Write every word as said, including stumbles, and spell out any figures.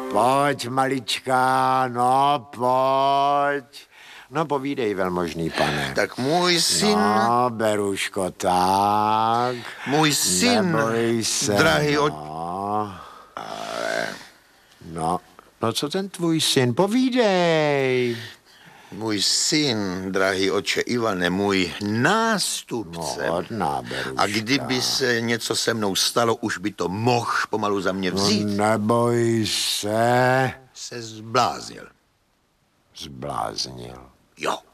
Pojď, malička, no pojď. No povídej, velmožný pane. Tak můj syn... No, Beruško, tak. Můj syn, neboj se, drahý no. od... Ale... No, no co ten tvůj syn, povídej. Můj syn, drahý oče Ivane, můj nástupce. No, hodná Beruška. A kdyby se něco se mnou stalo, už by to mohl pomalu za mě vzít. No, neboj se. Se zbláznil. Zbláznil. Jo.